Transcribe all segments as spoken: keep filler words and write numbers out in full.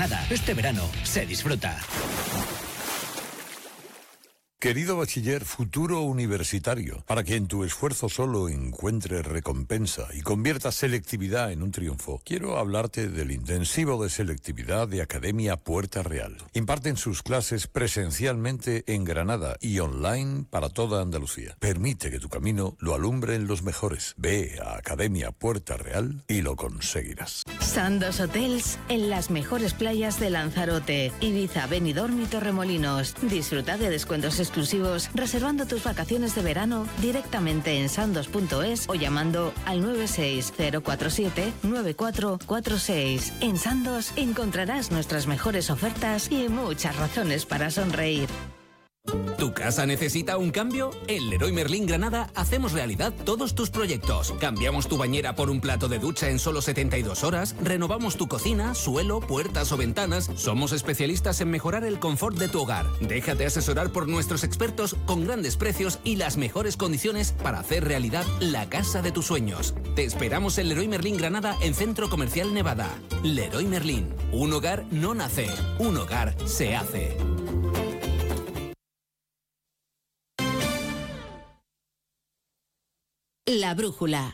Granada. Este verano se disfruta. Querido bachiller, futuro universitario, para que en tu esfuerzo solo encuentres recompensa y conviertas selectividad en un triunfo, quiero hablarte del intensivo de selectividad de Academia Puerta Real. Imparten sus clases presencialmente en Granada y online para toda Andalucía. Permite que tu camino lo alumbren los mejores. Ve a Academia Puerta Real y lo conseguirás. Sandos Hotels en las mejores playas de Lanzarote, Ibiza, Benidorm y Torremolinos. Disfruta de descuentos exclusivos reservando tus vacaciones de verano directamente en sandos punto es o llamando al nueve seis cero cuatro siete nueve cuatro cuatro seis. En Sandos encontrarás nuestras mejores ofertas y muchas razones para sonreír. ¿Tu casa necesita un cambio? En Leroy Merlin Granada hacemos realidad todos tus proyectos. Cambiamos tu bañera por un plato de ducha en solo setenta y dos horas, renovamos tu cocina, suelo, puertas o ventanas. Somos especialistas en mejorar el confort de tu hogar. Déjate asesorar por nuestros expertos con grandes precios y las mejores condiciones para hacer realidad la casa de tus sueños. Te esperamos en Leroy Merlin Granada en Centro Comercial Nevada. Leroy Merlin, un hogar no nace, un hogar se hace. La brújula.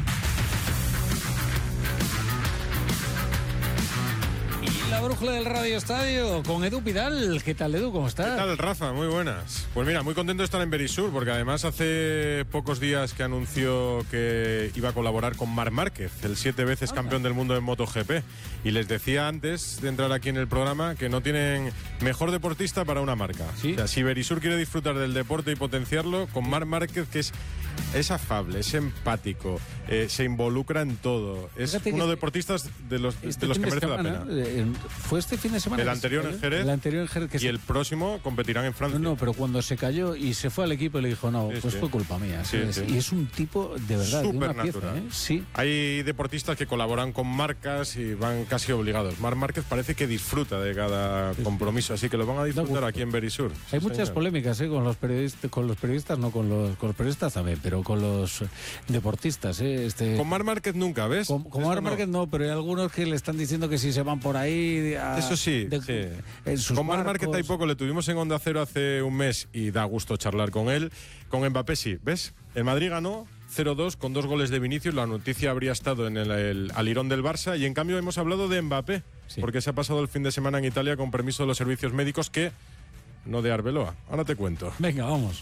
Y la brújula del Radio Estadio con Edu Pidal. ¿Qué tal, Edu? ¿Cómo estás? ¿Qué tal, Rafa? Muy buenas. Pues mira, muy contento de estar en Verisur, porque además hace pocos días que anunció que iba a colaborar con Marc Márquez, el siete veces Anda. campeón del mundo en MotoGP. Y les decía antes de entrar aquí en el programa que no tienen mejor deportista para una marca. ¿Sí? O sea, si Verisur quiere disfrutar del deporte y potenciarlo, con Marc Márquez, que es, es afable, es empático, eh, se involucra en todo. Es Fíjate uno de que los deportistas de los, este de los que fin de merece la semana, pena. eh, ¿Fue este fin de semana? El que anterior se en cayó? Jerez. El anterior en Jerez que Y se... el próximo competirán en Francia. No, no, pero cuando se cayó y se fue al equipo y le dijo, no, Sí, pues sí. fue culpa mía. Sí, ¿sabes? sí. Y es un tipo, de verdad, de una pieza, Supernatural. ¿eh? Sí. Hay deportistas que colaboran con marcas y van casi obligados. Marc Márquez parece que disfruta de cada compromiso, así que lo van a disfrutar gusto. aquí en Verisur. Hay Sí, muchas señor. polémicas ¿eh? con los periodistas, con los periodistas, no con los, con los periodistas también, pero con los deportistas. ¿eh? Este, Con Marc Márquez nunca, ¿ves? Con, con Esto Marc no. Márquez no, pero hay algunos que le están diciendo que si se van por ahí... a- Eso sí, de- sí. en sus Con Marc Márquez barcos. hay poco, le tuvimos en Onda Cero hace un mes y da gusto charlar con él. Con Mbappé sí, ¿ves? El Madrid ganó cero dos con dos goles de Vinicius, la noticia habría estado en el, el alirón del Barça y en cambio hemos hablado de Mbappé, Sí. porque se ha pasado el fin de semana en Italia con permiso de los servicios médicos que... No de Arbeloa, ahora te cuento. Venga, vamos.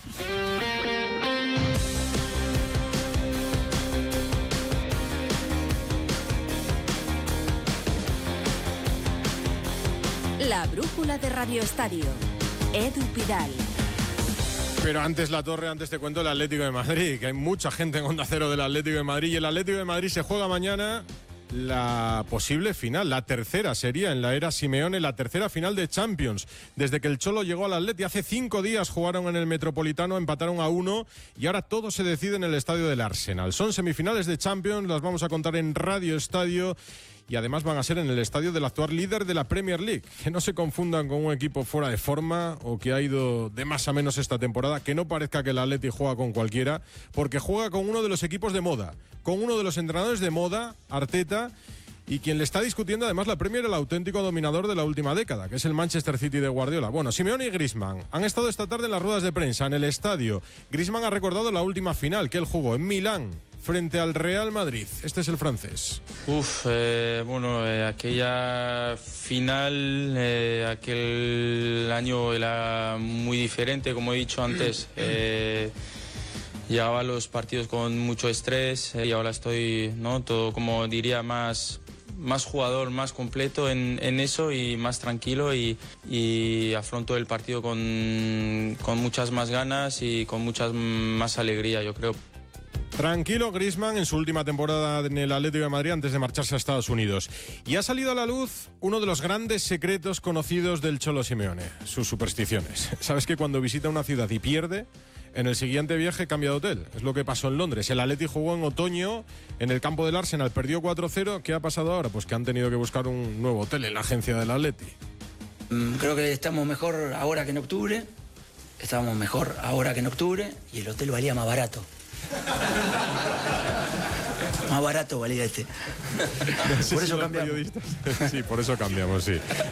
La brújula de Radio Estadio. Edu Pidal. Pero antes la torre, antes te cuento el Atlético de Madrid, que hay mucha gente en Onda Cero del Atlético de Madrid y el Atlético de Madrid se juega mañana la posible final, la tercera sería en la era Simeone, la tercera final de Champions. Desde que el Cholo llegó al Atleti, hace cinco días jugaron en el Metropolitano, empataron a uno y ahora todo se decide en el estadio del Arsenal. Son semifinales de Champions, las vamos a contar en Radio Estadio. Y además van a ser en el estadio del actual líder de la Premier League. Que no se confundan con un equipo fuera de forma o que ha ido de más a menos esta temporada. Que no parezca que el Atleti juega con cualquiera, porque juega con uno de los equipos de moda, con uno de los entrenadores de moda, Arteta, y quien le está discutiendo además la Premier, el auténtico dominador de la última década, que es el Manchester City de Guardiola. Bueno, Simeone y Griezmann han estado esta tarde en las ruedas de prensa en el estadio. Griezmann ha recordado la última final que él jugó en Milán frente al Real Madrid. Este es el francés. Uf, eh, bueno, eh, aquella final, eh, aquel año era muy diferente, como he dicho antes. Eh, llevaba los partidos con mucho estrés eh, y ahora estoy, ¿no? Todo, como diría, más, más jugador, más completo en, en eso y más tranquilo y, y afronto el partido con, con muchas más ganas y con muchas más alegría, yo creo. Tranquilo Griezmann en su última temporada en el Atlético de Madrid antes de marcharse a Estados Unidos. Y ha salido a la luz uno de los grandes secretos conocidos del Cholo Simeone, sus supersticiones. ¿Sabes que cuando visita una ciudad y pierde, en el siguiente viaje cambia de hotel? Es lo que pasó en Londres. El Atleti jugó en otoño en el campo del Arsenal, perdió cuatro cero. ¿Qué ha pasado ahora? Pues que han tenido que buscar un nuevo hotel en la agencia del Atleti. Creo que estamos mejor ahora que en octubre. Estábamos mejor ahora que en octubre y el hotel valía más barato. Más barato valía este. Por eso cambiamos. Sí, por eso cambiamos, sí.